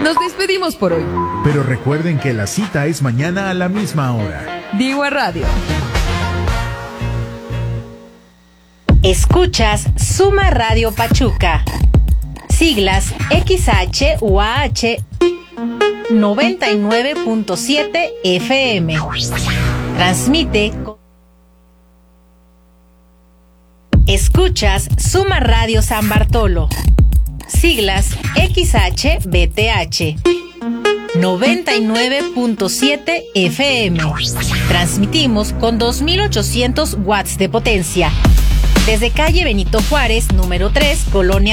Nos despedimos por hoy. Pero recuerden que la cita es mañana a la misma hora. Digua Radio. Escuchas Suma Radio Pachuca. Siglas XHUAH 99.7 FM. Transmite. Escuchas Suma Radio San Bartolo. Siglas XHBTH 99.7 FM. Transmitimos con 2.800 watts de potencia. Desde calle Benito Juárez, número 3, Colonia